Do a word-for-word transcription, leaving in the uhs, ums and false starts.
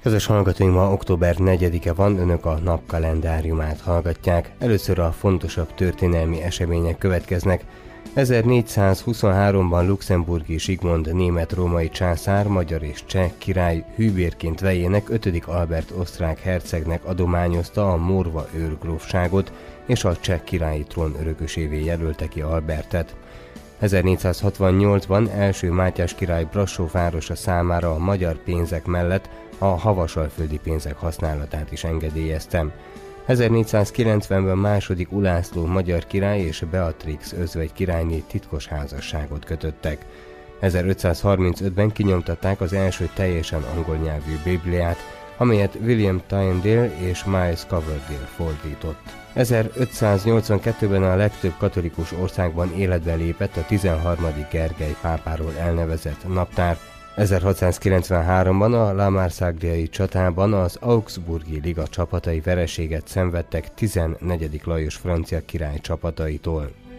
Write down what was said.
Közös hallgatóink, ma október negyedike van, önök a napkalendáriumát hallgatják. Először a fontosabb történelmi események következnek. ezernégyszázhuszonháromban luxemburgi Zsigmond német-római császár, magyar és cseh király hűbérként vejének ötödik Albert osztrák hercegnek adományozta a Morva őrgrófságot, és a cseh királyi trón örökösévé jelölte ki Albertet. ezernégyszázhatvannyolcban első Mátyás király Brassó városa számára a magyar pénzek mellett a havasalföldi pénzek használatát is engedélyezte. ezernégyszázkilencvenben második Ulászló magyar király és Beatrix özvegy királyné titkos házasságot kötöttek. ezerötszázharmincötben kinyomtatták az első teljesen angol nyelvű Bibliát, amelyet William Tyndale és Miles Coverdale fordított. ezerötszáznyolcvankettőben a legtöbb katolikus országban életbe lépett a tizenharmadik Gergely pápáról elnevezett naptár. ezerhatszázkilencvenháromban a La Marsagliai csatában az Augsburgi Liga csapatai vereséget szenvedtek tizennegyedik Lajos francia király csapataitól.